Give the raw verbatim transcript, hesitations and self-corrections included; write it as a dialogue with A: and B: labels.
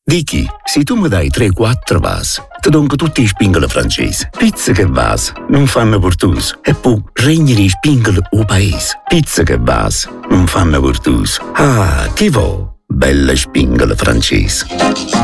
A: Vicky, se tu mi dai tre quattro vasi, ti donco tutti i spingoli francesi. Pizza che vasi, non fanno portuso. E poi regni di spingoli o paese. Pizza che vasi, non fanno portuso. Ah, che vo, bella spingola francese.